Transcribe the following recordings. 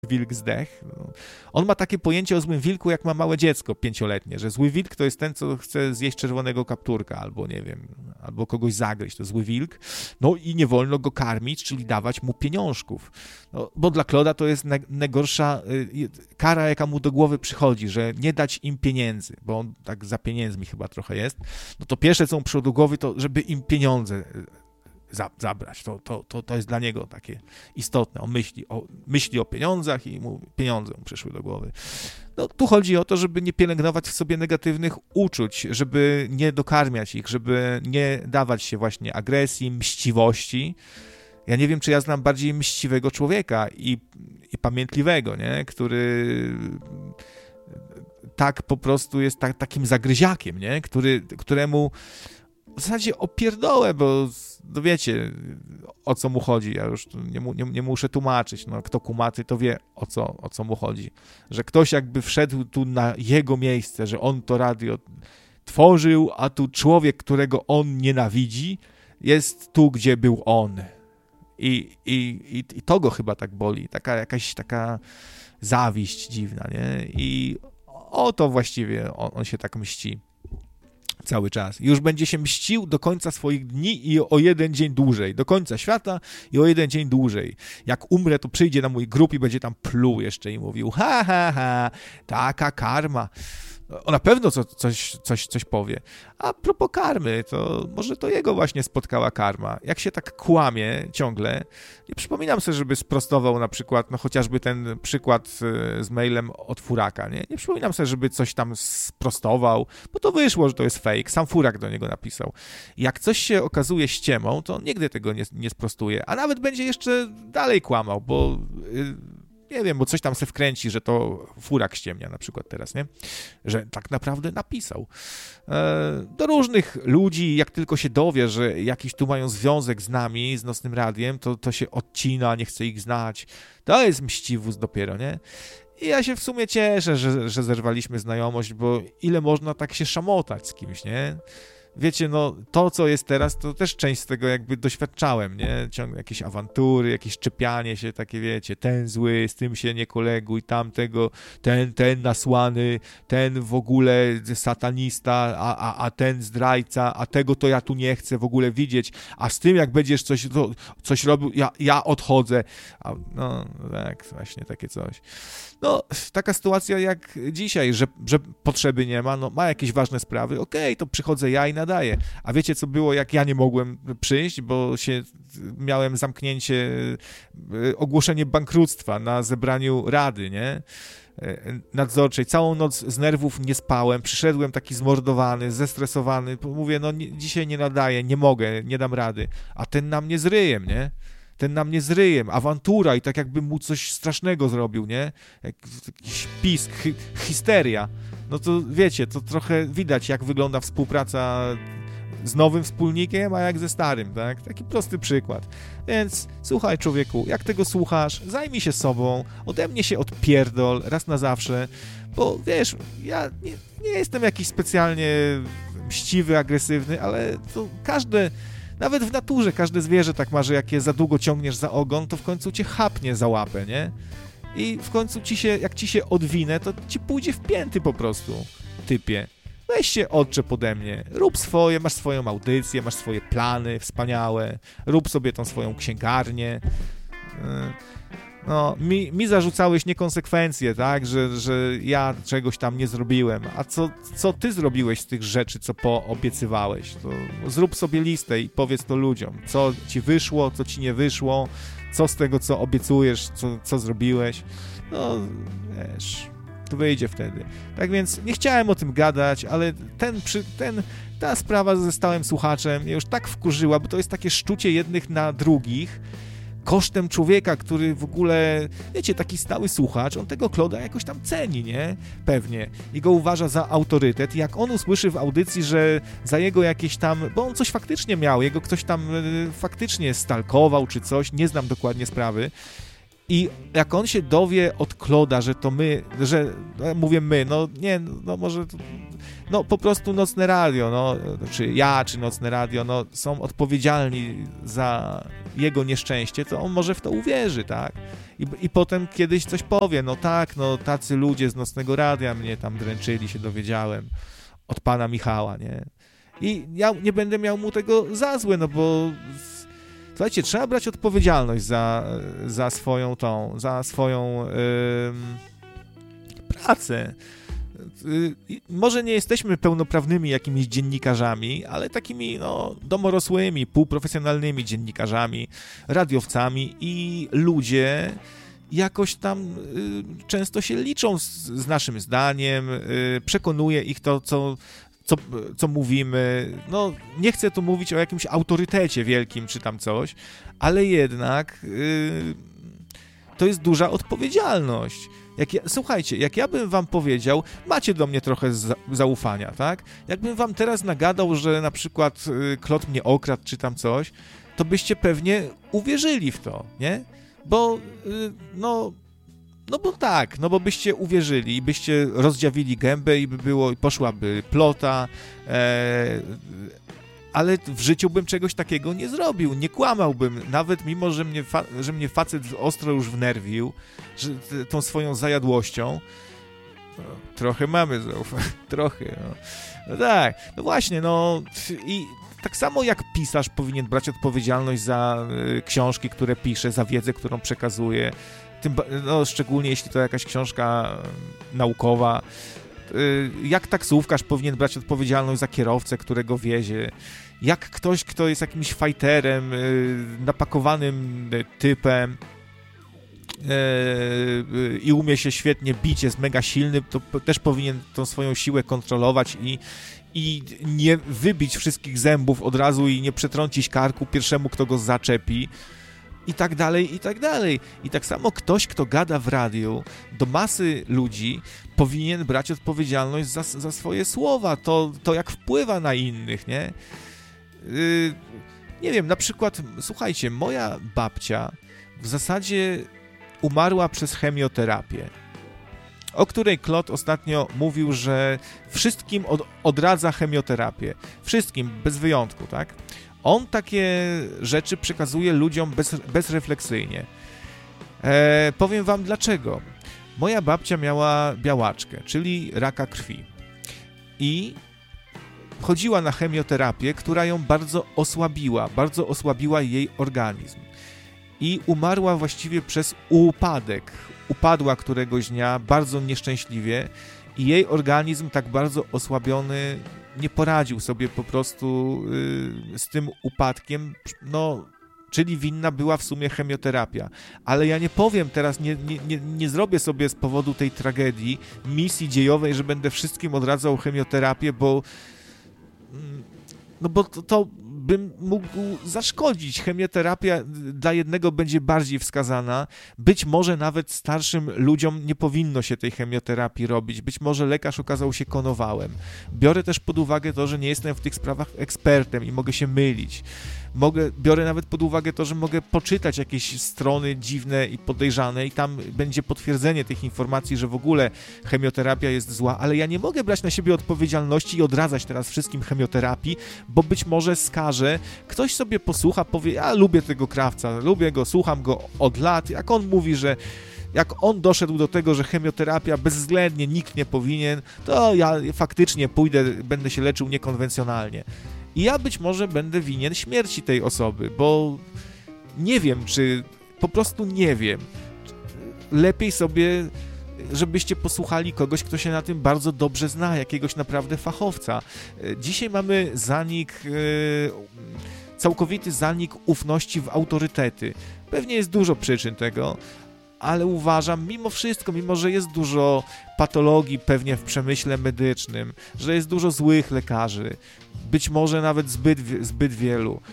wilk zdech. On ma takie pojęcie o złym wilku, jak ma małe dziecko 5-letnie, że zły wilk to jest ten, co chce zjeść czerwonego kapturka, albo nie wiem, albo kogoś zagryźć, to zły wilk. No i nie wolno go karmić, czyli dawać mu pieniążków. No, bo dla Claude'a to jest najgorsza kara, jaka mu do głowy przychodzi, że nie dać im pieniędzy, bo on tak za pieniędzmi chyba trochę jest. No to pierwsze, co mu przyszło do głowy, to żeby im pieniądze zabrać. To jest dla niego takie istotne. On myśli o pieniądzach i mu pieniądze mu przyszły do głowy. No, tu chodzi o to, żeby nie pielęgnować w sobie negatywnych uczuć, żeby nie dokarmiać ich, żeby nie dawać się właśnie agresji, mściwości. Ja nie wiem, czy ja znam bardziej mściwego człowieka i pamiętliwego, nie? Który tak po prostu jest takim zagryziakiem, nie? Któremu w zasadzie opierdołę, bo no wiecie, o co mu chodzi. Ja już nie muszę tłumaczyć. No, kto kumaty, to wie, o co mu chodzi. Że ktoś jakby wszedł tu na jego miejsce, że on to radio tworzył, a tu człowiek, którego on nienawidzi, jest tu, gdzie był on. I to go chyba tak boli. Jakaś taka zawiść dziwna, nie? I o to właściwie on się tak mści. Cały czas. Już będzie się mścił do końca swoich dni i o 1 dzień dłużej. Do końca świata i o 1 dzień dłużej. Jak umrę, to przyjdzie na mój grób i będzie tam pluł jeszcze i mówił taka karma. On na pewno coś powie. A propos karmy, to może to jego właśnie spotkała karma. Jak się tak kłamie ciągle, nie przypominam sobie, żeby sprostował na przykład, no chociażby ten przykład z mailem od Furaka, nie? Nie przypominam sobie, żeby coś tam sprostował, bo to wyszło, że to jest fake. Sam Furak do niego napisał. Jak coś się okazuje ściemą, to on nigdy tego nie sprostuje, a nawet będzie jeszcze dalej kłamał, bo... nie wiem, bo coś tam se wkręci, że to Furak ściemnia na przykład teraz, nie? Że tak naprawdę napisał. Do różnych ludzi, jak tylko się dowie, że jakiś tu mają związek z nami, z Nocnym Radiem, to się odcina, nie chce ich znać. To jest mściwóz dopiero, nie? I ja się w sumie cieszę, że zerwaliśmy znajomość, bo ile można tak się szamotać z kimś, nie? Wiecie, no to, co jest teraz, to też część z tego jakby doświadczałem, nie? Ciągle jakieś awantury, jakieś czepianie się, takie wiecie, ten zły, z tym się nie koleguj, tamtego, ten nasłany, ten w ogóle satanista, a ten zdrajca, a tego to ja tu nie chcę w ogóle widzieć, a z tym jak będziesz coś robił, ja odchodzę. No tak, właśnie takie coś. No, taka sytuacja jak dzisiaj, że potrzeby nie ma, no ma jakieś ważne sprawy, okej, to przychodzę ja i nadaję. A wiecie, co było, jak ja nie mogłem przyjść, bo miałem zamknięcie, ogłoszenie bankructwa na zebraniu rady, nie? Nadzorczej. Całą noc z nerwów nie spałem, przyszedłem taki zmordowany, zestresowany, mówię, no dzisiaj nie nadaję, nie mogę, nie dam rady. A ten na mnie z ryjem, nie? Ten na mnie z ryjem, awantura i tak jakby mu coś strasznego zrobił, nie? Jakiś pisk, histeria. No to wiecie, to trochę widać, jak wygląda współpraca z nowym wspólnikiem, a jak ze starym, tak? Taki prosty przykład. Więc słuchaj, człowieku, jak tego słuchasz, zajmij się sobą, ode mnie się odpierdol raz na zawsze, bo wiesz, ja nie jestem jakiś specjalnie mściwy, agresywny, ale to nawet w naturze każde zwierzę tak ma, że jak je za długo ciągniesz za ogon, to w końcu cię chapnie za łapę, nie? I w końcu jak ci się odwinę, to ci pójdzie w pięty po prostu, typie. Weź się odczep ode mnie, rób swoje, masz swoją audycję, masz swoje plany wspaniałe, rób sobie tą swoją księgarnię. No, mi zarzucałeś niekonsekwencje, tak, że ja czegoś tam nie zrobiłem, a co ty zrobiłeś z tych rzeczy, co poobiecywałeś, to zrób sobie listę i powiedz to ludziom, co ci wyszło, co ci nie wyszło, co z tego, co obiecujesz, co zrobiłeś, no, wiesz, to wyjdzie wtedy. Tak więc nie chciałem o tym gadać, ale ta sprawa ze stałym słuchaczem mnie już tak wkurzyła, bo to jest takie szczucie jednych na drugich, kosztem człowieka, który w ogóle, wiecie, taki stały słuchacz, on tego Claude'a jakoś tam ceni, nie? Pewnie. I go uważa za autorytet. I jak on usłyszy w audycji, że za jego jakieś tam, bo on coś faktycznie miał, jego ktoś tam faktycznie stalkował czy coś, nie znam dokładnie sprawy. I jak on się dowie od Claude'a, że to my, że, no, mówię my, no nie, no może, no po prostu Nocne Radio, no, czy ja, czy Nocne Radio, no są odpowiedzialni za jego nieszczęście, to on może w to uwierzy, tak? I potem kiedyś coś powie, no tak, no tacy ludzie z Nocnego Radia mnie tam dręczyli, się dowiedziałem od pana Michała, nie? I ja nie będę miał mu tego za złe, no bo słuchajcie, trzeba brać odpowiedzialność za swoją pracę. Może nie jesteśmy pełnoprawnymi jakimiś dziennikarzami, ale takimi domorosłymi, półprofesjonalnymi dziennikarzami, radiowcami i ludzie jakoś tam często się liczą z naszym zdaniem, przekonuje ich to, co mówimy. No, nie chcę tu mówić o jakimś autorytecie wielkim czy tam coś, ale jednak to jest duża odpowiedzialność. Słuchajcie, jak ja bym wam powiedział, macie do mnie trochę zaufania, tak? Jakbym wam teraz nagadał, że na przykład Klot mnie okradł czy tam coś, to byście pewnie uwierzyli w to, nie? Bo, bo byście uwierzyli i byście rozdziawili gębę i poszłaby plota, ale w życiu bym czegoś takiego nie zrobił, nie kłamałbym, nawet mimo, że mnie facet ostro już wnerwił, tą swoją zajadłością. Trochę mamy zaufanie, trochę, no tak, no właśnie, i tak samo jak pisarz powinien brać odpowiedzialność za książki, które pisze, za wiedzę, którą przekazuje, szczególnie jeśli to jakaś książka naukowa, jak taksówkarz powinien brać odpowiedzialność za kierowcę, którego wiezie, jak ktoś, kto jest jakimś fajterem, napakowanym typem i umie się świetnie bić, jest mega silny, to też powinien tą swoją siłę kontrolować i nie wybić wszystkich zębów od razu i nie przetrącić karku pierwszemu, kto go zaczepi. I tak dalej, i tak dalej. I tak samo ktoś, kto gada w radiu do masy ludzi, powinien brać odpowiedzialność za swoje słowa, to jak wpływa na innych, nie? Nie wiem, na przykład, słuchajcie, moja babcia w zasadzie umarła przez chemioterapię, o której Klot ostatnio mówił, że wszystkim odradza chemioterapię. Wszystkim, bez wyjątku, tak? On takie rzeczy przekazuje ludziom bezrefleksyjnie. Powiem wam dlaczego. Moja babcia miała białaczkę, czyli raka krwi. I chodziła na chemioterapię, która ją bardzo osłabiła jej organizm. I umarła właściwie przez upadek. Upadła któregoś dnia bardzo nieszczęśliwie i jej organizm tak bardzo osłabiony nie poradził sobie po prostu z tym upadkiem, czyli winna była w sumie chemioterapia. Ale ja nie powiem teraz, nie zrobię sobie z powodu tej tragedii misji dziejowej, że będę wszystkim odradzał chemioterapię, bo to bym mógł zaszkodzić. Chemioterapia dla jednego będzie bardziej wskazana. Być może nawet starszym ludziom nie powinno się tej chemioterapii robić. Być może lekarz okazał się konowałem. Biorę też pod uwagę to, że nie jestem w tych sprawach ekspertem i mogę się mylić. Biorę nawet pod uwagę to, że mogę poczytać jakieś strony dziwne i podejrzane i tam będzie potwierdzenie tych informacji, że w ogóle chemioterapia jest zła, ale ja nie mogę brać na siebie odpowiedzialności i odradzać teraz wszystkim chemioterapii, bo być może skażę. Ktoś sobie posłucha, powie, ja lubię tego krawca, lubię go, słucham go od lat, jak on mówi, że jak on doszedł do tego, że chemioterapia bezwzględnie nikt nie powinien, to ja faktycznie pójdę, będę się leczył niekonwencjonalnie. I ja być może będę winien śmierci tej osoby, bo nie wiem, po prostu nie wiem. Lepiej sobie, żebyście posłuchali kogoś, kto się na tym bardzo dobrze zna, jakiegoś naprawdę fachowca. Dzisiaj mamy całkowity zanik ufności w autorytety. Pewnie jest dużo przyczyn tego, ale uważam, mimo wszystko, mimo że jest dużo patologii pewnie w przemyśle medycznym, że jest dużo złych lekarzy, być może nawet zbyt wielu,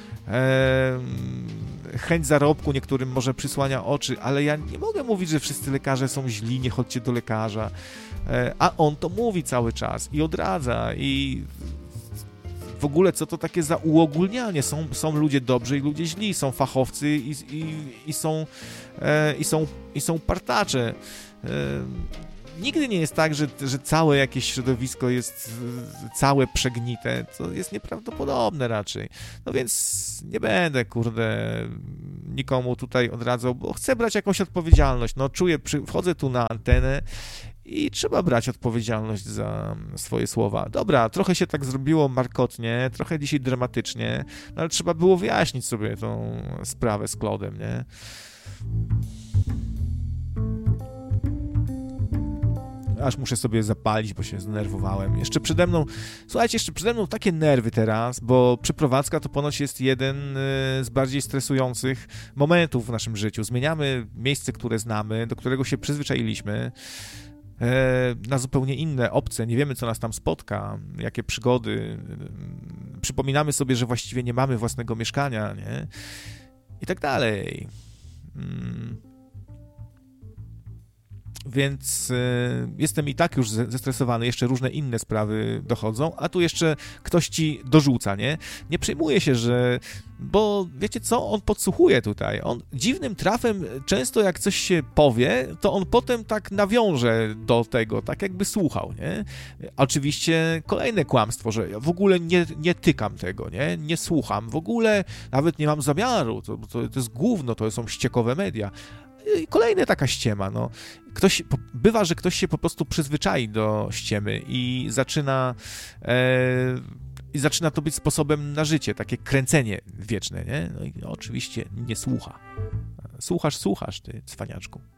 chęć zarobku niektórym może przysłania oczy, ale ja nie mogę mówić, że wszyscy lekarze są źli, nie chodźcie do lekarza, a on to mówi cały czas i odradza i w ogóle co to takie za uogólnianie? Są ludzie dobrzy i ludzie źli, są fachowcy i są partacze. nigdy nie jest tak, że całe jakieś środowisko jest całe przegnite. To jest nieprawdopodobne raczej. No więc nie będę, kurde, nikomu tutaj odradzał, bo chcę brać jakąś odpowiedzialność. No czuję, wchodzę tu na antenę i trzeba brać odpowiedzialność za swoje słowa. Dobra, trochę się tak zrobiło markotnie, trochę dzisiaj dramatycznie, no ale trzeba było wyjaśnić sobie tą sprawę z Claude'em, nie? Aż muszę sobie zapalić, bo się zdenerwowałem. Jeszcze przede mną takie nerwy teraz, bo przeprowadzka to ponoć jest jeden z bardziej stresujących momentów w naszym życiu. Zmieniamy miejsce, które znamy, do którego się przyzwyczailiśmy, na zupełnie inne, obce, nie wiemy, co nas tam spotka, jakie przygody. Przypominamy sobie, że właściwie nie mamy własnego mieszkania, nie? I tak dalej. Więc jestem i tak już zestresowany, jeszcze różne inne sprawy dochodzą, a tu jeszcze ktoś ci dorzuca, nie? Nie przejmuję się, bo wiecie co, on podsłuchuje tutaj, on dziwnym trafem często jak coś się powie, to on potem tak nawiąże do tego, tak jakby słuchał, nie? Oczywiście kolejne kłamstwo, że ja w ogóle nie tykam tego, nie? Nie słucham, w ogóle nawet nie mam zamiaru, to jest gówno, to są ściekowe media. I kolejna taka ściema, no. Bywa, że ktoś się po prostu przyzwyczai do ściemy i zaczyna to być sposobem na życie, takie kręcenie wieczne, nie? No i oczywiście nie słucha. Słuchasz, ty cwaniaczku.